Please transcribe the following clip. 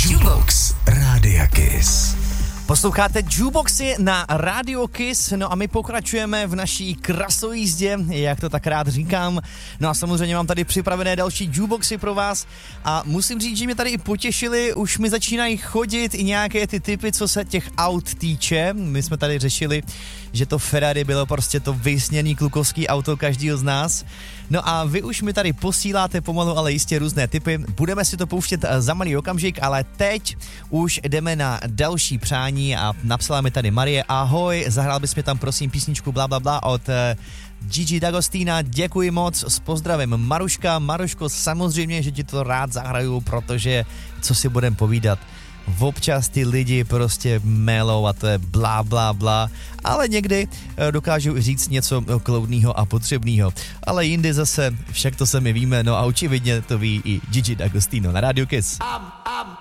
Jukebox Rádia Kiss. Posloucháte Jukeboxy na Radio Kiss, no a my pokračujeme v naší krasojízdě, jak to tak rád říkám. No a samozřejmě mám tady připravené další Jukeboxy pro vás a musím říct, že mě tady i potěšili, už mi začínají chodit i nějaké ty typy, co se těch aut týče. My jsme tady řešili, že to Ferrari bylo prostě to vysněný klukovský auto každýho z nás. No a vy už mi tady posíláte pomalu, ale jistě různé typy. Budeme si to pouštět za malý okamžik, ale teď už jdeme na další přání a napsala mi tady Marie: ahoj, zahrál bys mi tam prosím písničku bla bla bla od Gigi D'Agostina, děkuji moc, s pozdravem Maruška. Maruško, samozřejmě, že ti to rád zahraju, protože co si budem povídat, občas ty lidi prostě melou a to je blá, blá, blá, ale někdy dokážou říct něco kloudného a potřebného. Ale jindy zase, však to se my víme, no a očividně to ví i Gigi D'Agostino na Radio Kiss.